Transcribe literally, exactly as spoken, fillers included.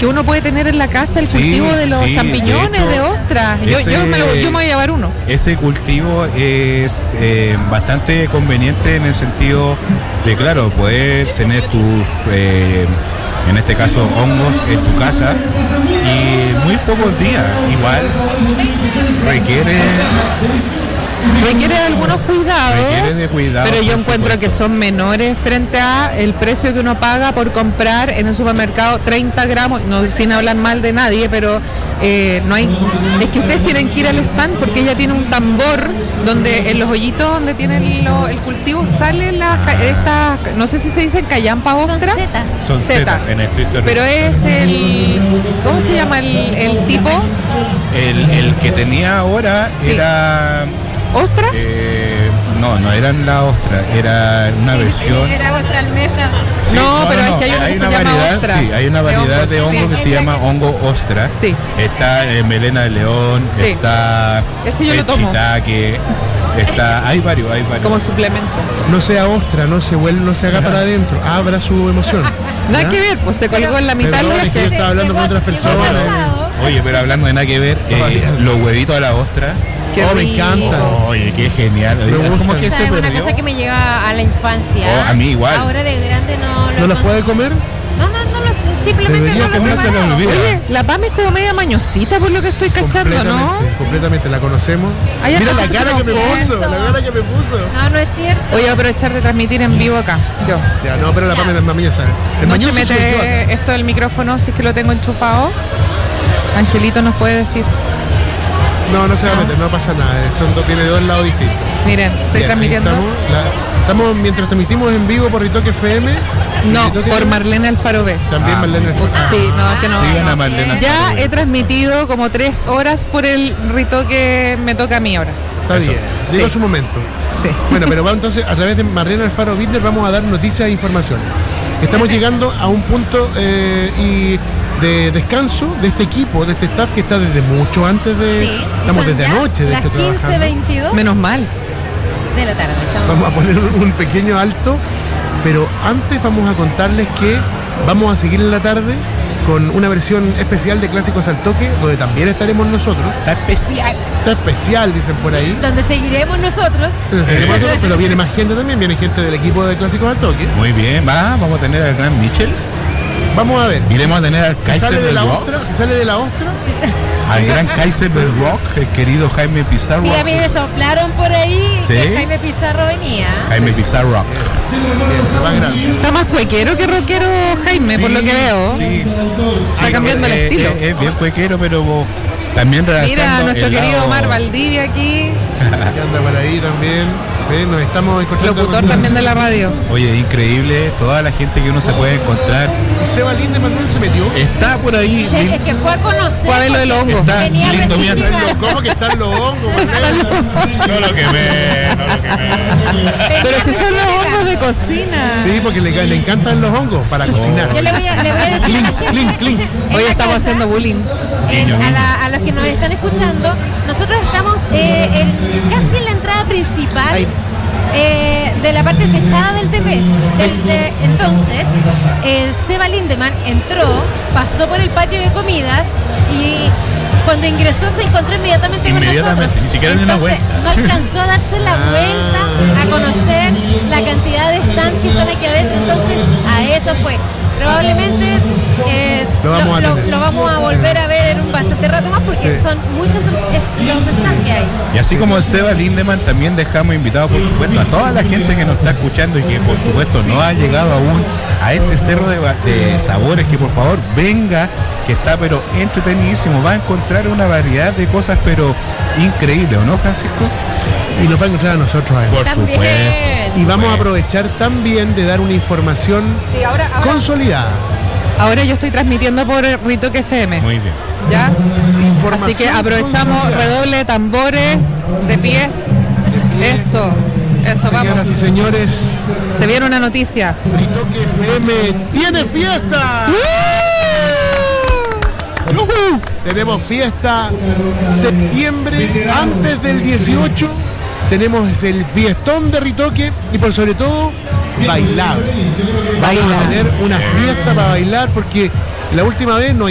que uno puede tener en la casa, el cultivo Sí, de los sí, champiñones, de de, hecho, ostras. Yo, ese- yo, me lo, yo me voy a llevar uno. Ese cultivo es eh, bastante conveniente en el sentido de, claro, poder tener tus, eh, en este caso, hongos en tu casa y muy pocos días. Igual requiere... Requiere de algunos cuidados, Requiere de cuidados, pero yo por encuentro supuesto. que son menores frente a el precio que uno paga por comprar en el supermercado treinta gramos, no sin hablar mal de nadie, pero eh, no hay, es que ustedes tienen que ir al stand porque ella tiene un tambor donde en los hoyitos donde tienen lo- el cultivo salen las ca- estas, no sé si se dicen callampa Son ostras. setas. Son Setas. setas, en estricto Pero rigor. es el, ¿cómo se llama el, el tipo? El, el que tenía ahora Sí. era... ¿Ostras? eh, no, no eran la ostra, era una versión... Era otra almeja. Sí, No, pero es que hay una que se llama variedad, ostras, sí, hay una de variedad hongos, de hongo sí. que se llama hongo ostra. Sí. Está eh, melena de león, Sí. está Ese yo el lo tomo. shiitake, está, hay varios, hay varios. Como suplemento. No sea ostra, no se vuelve, no se haga para adentro, abra su emoción. Nada ¿Ya? que ver, pues se colgó en la mitad Perdón, del es que yo viaje. estaba hablando con otras personas. Oye, pero hablando de nada que ver, eh, los huevitos a la ostra. Qué Oh, me rico. encanta. Oye, qué genial. Me ¿Cómo gusta. que se ¿Sabes? Una perdió? cosa que me lleva a la infancia. Oh, a mí igual. Ahora de grande no lo ¿No las cons- puede comer? No, no, no lo sé. Simplemente Debería no lo he comerse la preparado. olvida. Oye, la Pam es como media mañosita por lo que estoy cachando, ¿no? Completamente, completamente, la conocemos. Ay, Mira acá la se cara que me conoce. puso, la cara que me puso. No, no es cierto. Voy a aprovechar de transmitir en vivo acá. Yo. Ya, no, pero la Pamela es mañosa. El No se mañoso soy yo acá. mete esto del micrófono si es que lo tengo enchufado. Angelito nos puede decir. No, no se va a meter, no pasa nada. eh, Son dos, viene de dos lados distintos. Miren, estoy Bien, ahí transmitiendo. Estamos, la- estamos mientras transmitimos en vivo por Ritoque F M. No, Ritoque por F M, Marlene Alfaro B. También Ah, Marlene Alfaro. Ah, Sí, no, es que no. Sigan a Marlena. Ya Alfaro. he transmitido como tres horas por el rito que me toca a mí ahora. Está bien, llegó Sí. su momento. Sí. Bueno, pero vamos entonces, a través de Marlene Alfaro Binder vamos a dar noticias e informaciones. Estamos llegando a un punto eh, y de descanso de este equipo, de este staff que está desde mucho antes de... Sí. Estamos Son desde ya anoche, de las hecho, quince trabajando. veintidós Menos mal. de la tarde. Estamos. Vamos a poner un un pequeño alto, pero antes vamos a contarles que vamos a seguir en la tarde con una versión especial de Clásicos al Toque, donde también estaremos nosotros. Está especial. Está especial, dicen por ahí. Donde seguiremos nosotros. Entonces, seguiremos nosotros, pero viene más gente también, viene gente del equipo de Clásicos al Toque. Muy bien, va, vamos a tener al gran Mitchell. Vamos a ver. Iremos a tener al Si Kaiser sale de del la Rock. ostra, si sale de la ostra, Al gran Kaiser del Rock, el querido Jaime Pizarro. Sí, a mí me soplaron por ahí ¿Sí? que Jaime Pizarro venía. Jaime Pizarro Rock. bien, la más grande. Está más cuequero que rockero Jaime, por lo que veo. Sí. Está Sí, cambiando el es- estilo. Es, es bien cuequero, pero bo, también realzando Mira, nuestro el querido lado- Omar Valdivia aquí, Que anda por ahí también. ¿Ves? Nos estamos encontrando locutor con- también de la radio. Oye, increíble toda la gente que uno se puede encontrar. Y Seba Lindemann no se metió. Está por ahí. Sí, es que fue a conocer. Fue a ver lo del porque hongo. Está venía lindo, mira, resistida. está ¿Cómo que están los hongos, Marlene? No lo quemé, no lo quemé. Pero si son los hongos de cocina. Sí, porque le, le encantan los hongos para cocinar. Yo le voy a, le voy a decir a la Clink, gente clink, clink. en Hoy la estamos casa, haciendo bullying. en- a, la- a los que nos están escuchando, nosotros estamos eh, en, casi en la entrada principal Ay. eh, de la parte techada del T V. Del- de- entonces, eh, Seba Lindemann entró, pasó por el patio de comidas y cuando ingresó se encontró inmediatamente, Inmediatamente, con nosotros. ni siquiera dio una Entonces, vuelta. no alcanzó a darse la vuelta, a conocer la cantidad de stands que están aquí adentro. Entonces, a eso fue. Probablemente eh, Lo vamos a lo, tener. lo vamos a volver a ver en un bastante rato más porque Sí. son muchos es- los stands que hay. Y así como el Seba Lindemann, también dejamos invitado, por supuesto, a toda la gente que nos está escuchando y que, por supuesto, no ha llegado aún a este cerro de, ba- de sabores, que por favor venga, que está pero entretenidísimo. Va a encontrar una variedad de cosas, pero increíble, ¿o no, Francisco? Y nos va a encontrar a nosotros además. Por También. supuesto. Y vamos a aprovechar también de dar una información Sí, ahora, ahora, consolidada. ahora yo estoy transmitiendo por Ritoque F M. Muy bien. ¿Ya? Información Así que aprovechamos consolidada. redoble de tambores, de pies. Eso, eso, Señoras vamos. y señores, Se viene una noticia. Ritoque F M tiene fiesta. ¡Yujú! Tenemos fiesta septiembre antes del dieciocho. Tenemos el fiestón de Ritoque y por sobre todo bailar. Vamos a tener una fiesta para bailar porque la última vez nos